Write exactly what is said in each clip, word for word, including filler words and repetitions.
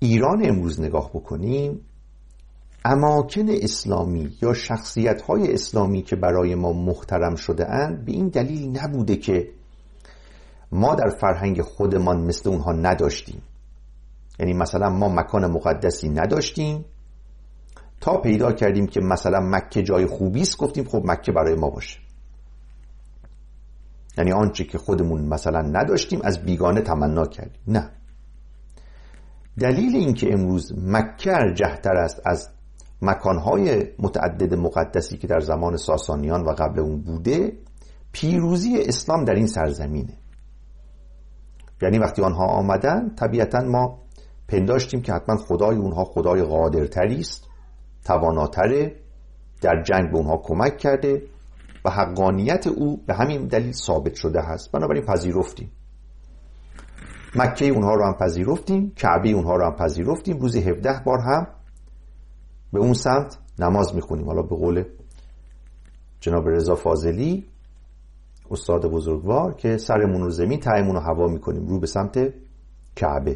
ایران امروز نگاه بکنیم، اماکن اسلامی یا شخصیت‌های اسلامی که برای ما محترم شده اند به این دلیل نبوده که ما در فرهنگ خودمان مثل اونها نداشتیم. یعنی مثلا ما مکان مقدسی نداشتیم تا پیدا کردیم که مثلا مکه جای خوبی است، گفتیم خب مکه برای ما باشه. یعنی آنچه که خودمون مثلا نداشتیم از بیگانه تمنا کردیم. نه، دلیل این که امروز مکه ارجح‌تر است از مکانهای متعدد مقدسی که در زمان ساسانیان و قبل اون بوده، پیروزی اسلام در این سرزمینه. یعنی وقتی آنها آمدن طبیعتا ما پنداشتیم که حتما خدای اونها خدای قادرتری است، تواناتره، در جنگ به اونها کمک کرده و حقانیت او به همین دلیل ثابت شده هست. بنابراین پذیرفتیم مکه اونها رو هم پذیرفتیم، کعبه اونها رو هم پذیرفتیم، روزی هفده بار هم به اون سمت نماز میخونیم. حالا به قول جناب رضا فاضلی استاد بزرگوار که سرمون رو زمین تهمون رو هوا میکنیم رو به سمت کعبه.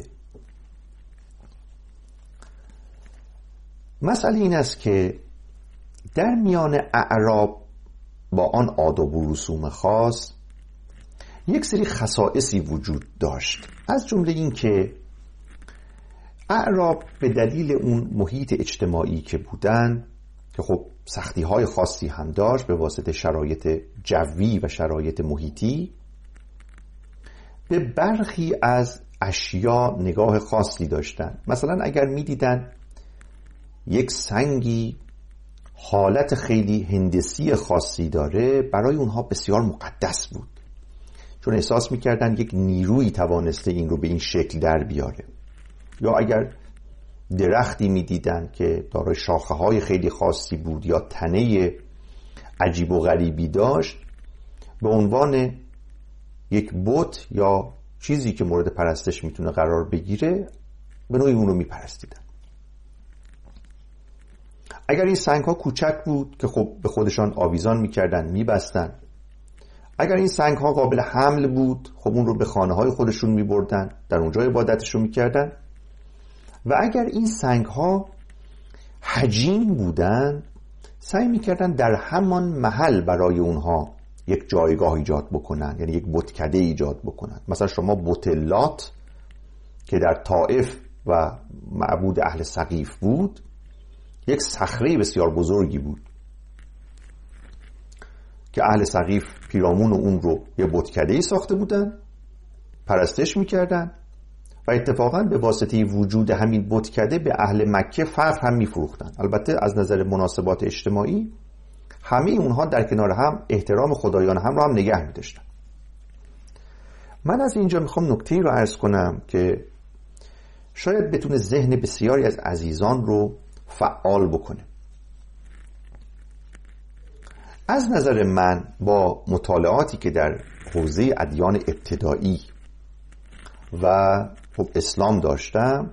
مسئله این است که در میان اعراب با آن آداب و رسوم خاص یک سری خصائصی وجود داشت، از جمله این که اعراب به دلیل اون محیط اجتماعی که بودن که خب سختی های خاصی هم داشت به واسطه شرایط جوی و شرایط محیطی، به برخی از اشیا نگاه خاصی داشتن. مثلا اگر می دیدن یک سنگی حالت خیلی هندسی خاصی داره، برای اونها بسیار مقدس بود، چون احساس میکردن یک نیرویی توانسته این رو به این شکل در بیاره. یا اگر درختی میدیدن که دارای شاخه های خیلی خاصی بود یا تنه عجیب و غریبی داشت، به عنوان یک بت یا چیزی که مورد پرستش میتونه قرار بگیره به نوعی اون رو میپرستیدن. اگر این سنگ ها کوچک بود که خب به خودشان آویزان میکردن، میبستن. اگر این سنگ ها قابل حمل بود خب اون رو به خانه های خودشون میبردن، در اونجا عبادتشون میکردن. و اگر این سنگ ها حجیم بودن سعی میکردن در همان محل برای اونها یک جایگاه ایجاد بکنن، یعنی یک بتکده ایجاد بکنن. مثلا شما بت لات که در طائف و معبود اهل ثقیف بود، یک صخره بسیار بزرگی بود که اهل ثقیف پیرامون اون رو یه بتکده‌ای ساخته بودن، پرستش میکردن و اتفاقا به واسطه وجود همین بتکده به اهل مکه فخر هم میفروختن. البته از نظر مناسبات اجتماعی همه اونها در کنار هم احترام خدایان هم رو هم نگه می‌داشتن. من از اینجا میخوام نکته‌ای رو عرض کنم که شاید بتونه ذهن بسیاری از عزیزان رو فعال بکنه. از نظر من با مطالعاتی که در حوزه ادیان ابتدایی و خب اسلام داشتم،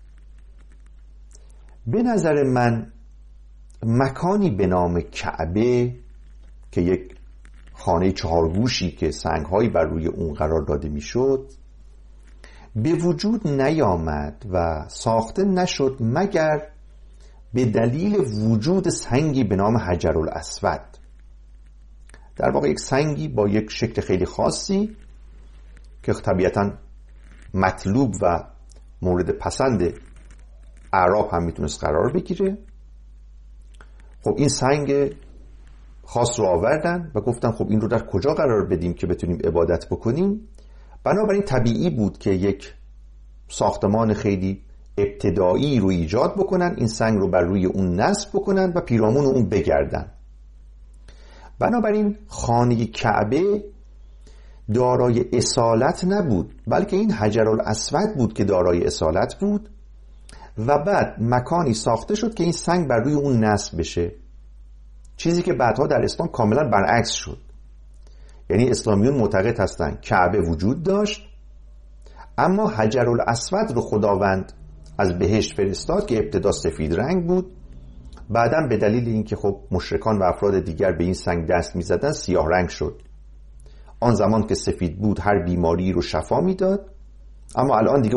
به نظر من مکانی به نام کعبه که یک خانه چهارگوشی که سنگ‌هایی بر روی اون قرار داده میشد به وجود نیامد و ساخته نشد مگر به دلیل وجود سنگی به نام حجر الاسود. در واقع یک سنگی با یک شکل خیلی خاصی که طبیعتاً مطلوب و مورد پسند اعراب هم میتونست قرار بگیره. خب این سنگ خاص رو آوردن و گفتن خب این رو در کجا قرار بدیم که بتونیم عبادت بکنیم. بنابراین طبیعی بود که یک ساختمان خیلی ابتدایی رو ایجاد بکنن، این سنگ رو بر روی اون نصب بکنن و پیرامون اون بگردن. بنابراین خانه کعبه دارای اصالت نبود، بلکه این حجر الاسود بود که دارای اصالت بود و بعد مکانی ساخته شد که این سنگ بر روی اون نصب بشه، چیزی که بعدها در اسلام کاملا برعکس شد. یعنی اسلامیون معتقد هستند کعبه وجود داشت، اما حجر الاسود رو خداوند از بهشت فرستاد که ابتدا سفید رنگ بود، بعداً به دلیل اینکه خب مشرکان و افراد دیگر به این سنگ دست می‌زدن سیاه رنگ شد. آن زمان که سفید بود هر بیماری رو شفا میداد، اما الان دیگه